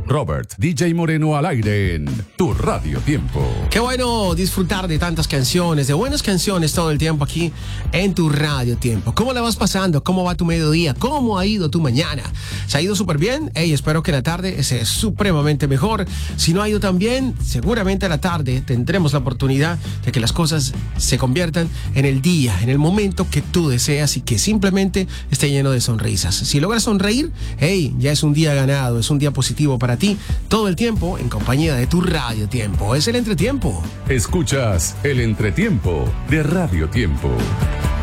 Robert DJ Moreno al aire en Tu Radio Tiempo. Qué bueno disfrutar de tantas canciones, de buenas canciones todo el tiempo aquí en Tu Radio Tiempo. ¿Cómo la vas pasando? ¿Cómo va tu mediodía? ¿Cómo ha ido tu mañana? ¿Se ha ido súper bien? Espero que la tarde sea supremamente mejor. Si no ha ido tan bien, seguramente a la tarde tendremos la oportunidad de que las cosas se conviertan en el día, en el momento que tú deseas y que simplemente esté lleno de sonrisas. Si logras sonreír, ya es un día ganado, es un día positivo para ti, todo el tiempo en compañía de Tu Radio Tiempo. Es el entretiempo. Escuchas el entretiempo de Radio Tiempo.